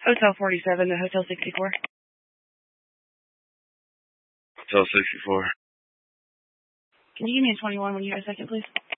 Hotel 47 to Hotel 64. Hotel 64. Can you give me a 21 when you get a second, please?